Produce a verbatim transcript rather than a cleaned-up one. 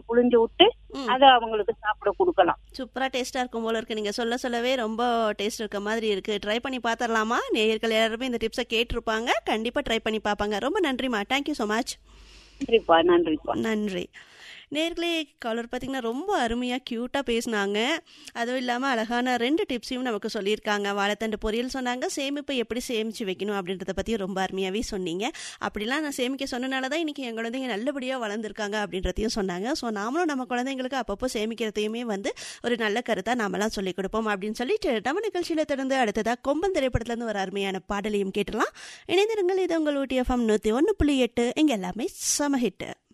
வச்சு புழிஞ்சு விட்டு ம். அதை அவங்களுக்கு சாப்பிட கொடுக்கலாம். சூப்பரா டேஸ்டா இருக்கும் போல இருக்கு. நீங்க சொல்ல சொல்லவே ரொம்ப டேஸ்ட் இருக்க மாதிரி இருக்கு. ட்ரை பண்ணி பாத்திரலாமா? நேயர்கள் எல்லாருமே இந்த டிப்ஸை கேட்டிருப்பாங்க, கண்டிப்பா ட்ரை பண்ணி பார்ப்பாங்க. ரொம்ப நன்றிமா, தேங்க்யூ ஸோ மச். நன்றிப்பா நன்றிப்பா. நன்றி. நேர்களே, காலர் பார்த்தீங்கன்னா ரொம்ப அருமையாக க்யூட்டாக பேசினாங்க. அதுவும் இல்லாமல் அழகான ரெண்டு டிப்ஸையும் நமக்கு சொல்லியிருக்காங்க. வாழைத்தண்டு பொரியல் சொன்னாங்க, சேமிப்பை எப்படி சேமித்து வைக்கணும் அப்படின்றத பற்றியும் ரொம்ப அருமையாகவே சொன்னீங்க. அப்படிலாம் நான் சேமிக்க சொன்னனால தான் இன்றைக்கி என் குழந்தைங்க நல்லபடியாக வளர்ந்துருக்காங்க அப்படின்றதையும் சொன்னாங்க. ஸோ நாமளும் நம்ம குழந்தைங்களுக்கு அப்பப்போ சேமிக்கிறதையுமே வந்து ஒரு நல்ல கருத்தாக நாமெல்லாம் சொல்லிக் கொடுப்போம் அப்படின்னு சொல்லிட்டு நம்ம நிகழ்ச்சியில் தொடர்ந்து அடுத்ததாக கொம்பன் திரைப்படத்துலேருந்து ஒரு அருமையான பாடலையும் கேட்டலாம். இணைந்திருங்கள், இது உங்கள் ஊட்டி எஃப்எம் நூற்றி ஒன்று புள்ளி எட்டு. இங்கே எல்லாமே சம ஹிட்டு.